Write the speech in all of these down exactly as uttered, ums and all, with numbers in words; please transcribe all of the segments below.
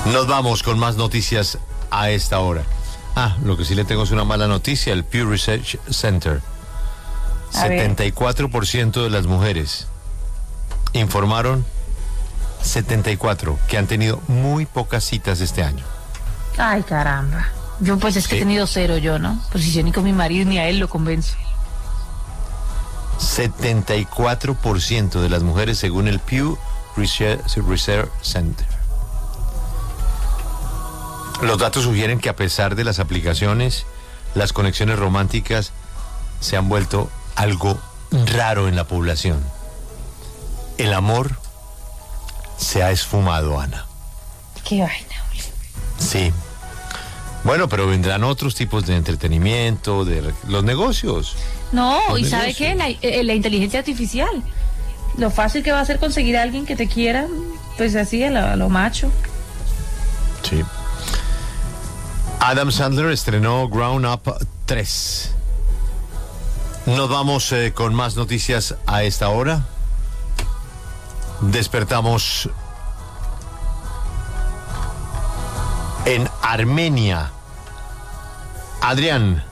Nos vamos con más noticias a esta hora. Ah, lo que sí le tengo es una mala noticia. El Pew Research Center. A setenta y cuatro por ciento de las mujeres informaron, setenta y cuatro, que han tenido muy pocas citas este año. Ay, caramba. Yo pues es que Sí. he tenido cero yo, ¿no? Pues si yo ni con mi marido ni a él lo convenzo. setenta y cuatro por ciento de las mujeres según el Pew Research Research Center. Los datos sugieren que a pesar de las aplicaciones, las conexiones románticas se han vuelto algo raro en la población. El amor se ha esfumado, Ana. Qué vaina. Sí. Bueno, pero vendrán otros tipos de entretenimiento, de los negocios. No, Los ¿y sabe negocios. qué? La, eh, la inteligencia artificial. Lo fácil que va a ser conseguir a alguien que te quiera, pues así, a lo, a lo macho. Sí. Adam Sandler estrenó Grown Up tres. Nos vamos eh, con más noticias a esta hora. Despertamos en Armenia. Adrián,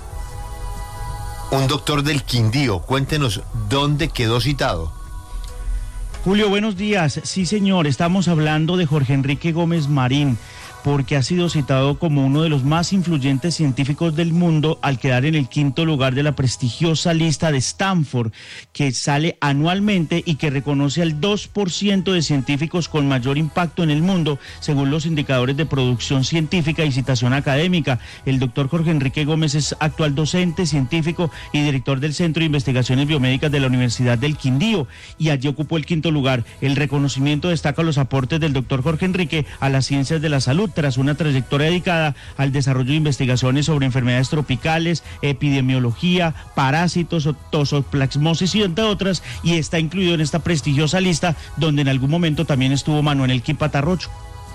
un doctor del Quindío, cuéntenos dónde quedó citado. Julio, buenos días. Sí, señor, estamos hablando de Jorge Enrique Gómez Marín, porque ha sido citado como uno de los más influyentes científicos del mundo al quedar en el quinto lugar de la prestigiosa lista de Stanford, que sale anualmente y que reconoce al dos por ciento de científicos con mayor impacto en el mundo, según los indicadores de producción científica y citación académica. El doctor Jorge Enrique Gómez es actual docente, científico y director del Centro de Investigaciones Biomédicas de la Universidad del Quindío, y allí ocupó el quinto lugar. El reconocimiento destaca los aportes del doctor Jorge Enrique a las ciencias de la salud, tras una trayectoria dedicada al desarrollo de investigaciones sobre enfermedades tropicales, epidemiología, parásitos, tosoplasmosis y entre otras, y está incluido en esta prestigiosa lista donde en algún momento también estuvo Manuel Elkin Patarrocho.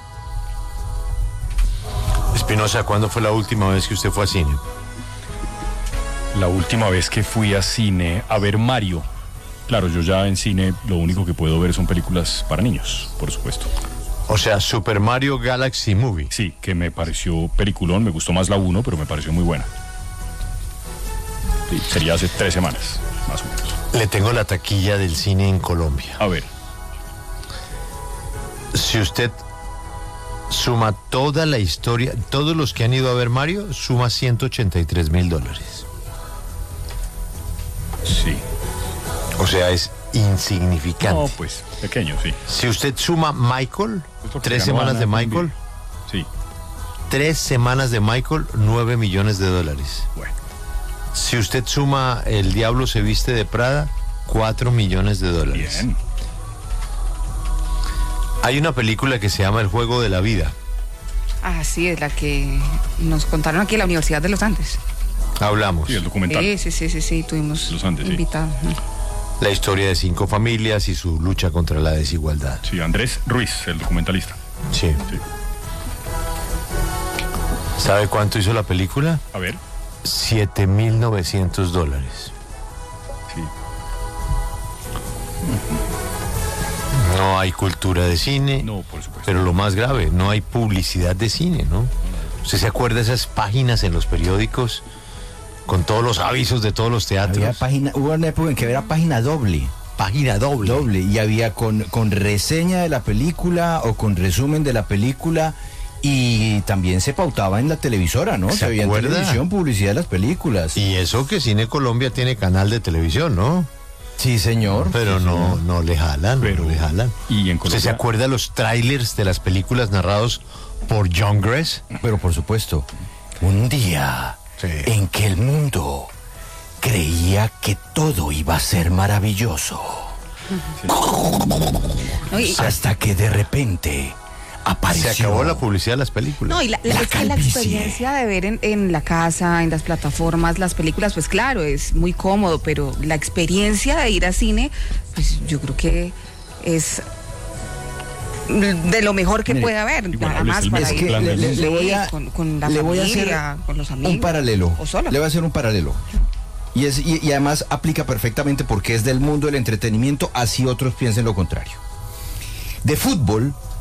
Espinosa, ¿cuándo fue la última vez que usted fue a cine? La última vez que fui a cine a ver Mario. Claro, yo ya en cine lo único que puedo ver son películas para niños, por supuesto. O sea, Super Mario Galaxy Movie. Sí, que me pareció peliculón, me gustó más la uno, pero me pareció muy buena. Sí, sería hace tres semanas, más o menos. Le tengo la taquilla del cine en Colombia. A ver, Si usted suma toda la historia, todos los que han ido a ver Mario, suma ciento ochenta y tres mil dólares. sí. O sea, es insignificante. No, pues, pequeño, sí. Si usted suma Michael, Pues porque tres ganó semanas Ana de Colombia. Michael, Sí, tres semanas de Michael, nueve millones de dólares. bueno. Si usted suma El Diablo se viste de Prada, cuatro millones de dólares. Bien. Hay una película que se llama El Juego de la Vida. Ah, sí, es la que nos contaron aquí en la Universidad de los Andes. Hablamos. Sí, el documental. Sí, sí, sí, sí, sí, tuvimos Los Andes, sí. invitados. La historia de cinco familias y su lucha contra la desigualdad. Sí, Andrés Ruiz, el documentalista. Sí. Sí. ¿Sabe cuánto hizo la película? A ver, siete mil novecientos dólares. sí. No hay cultura de cine, No, por supuesto. pero lo más grave, no hay publicidad de cine, ¿no? ¿Usted se acuerda de esas páginas en los periódicos con todos los avisos de todos los Había teatros? página, hubo una época en que era página doble. Página doble. Doble. Y había con, con reseña de la película o con resumen de la película. Y también se pautaba en la televisora, ¿no? ¿Se Se veía en acuerda? televisión publicidad de las películas. Y eso que Cine Colombia tiene canal de televisión, ¿no? Sí, señor. Pero Sí, no, señor. no le jalan, Pero- no le jalan. Y en ¿Usted se Colombia, acuerda los trailers de las películas narrados por John Gress? Pero por supuesto, un día Sí. en que el mundo creía que todo iba a ser maravilloso. ¿No? Y, Hasta que de repente apareció. Se acabó la publicidad de las películas. no, y la, la- La es que la calvicie. experiencia de ver en, en la casa, en las plataformas, las películas, pues claro, es muy cómodo, pero la experiencia de ir a cine, pues yo creo que es de lo mejor que Mire, puede haber, igual nada hables más el para Es mismo ir que plan le, del le- mundo. le voy a, Sí, con, con la le voy a familia, hacer con los amigos. un paralelo. O solo. Le voy a hacer un paralelo. Y, es, y, y además aplica perfectamente porque es del mundo del entretenimiento, así otros piensen lo contrario. De fútbol